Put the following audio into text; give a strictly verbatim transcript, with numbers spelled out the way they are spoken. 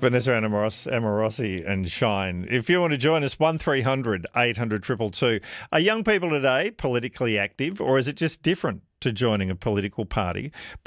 Vanessa Anamoros, Amorosi and Shine. If you want to join us, one three hundred eight hundred two two two. Are young people today politically active, or is it just different to joining a political party?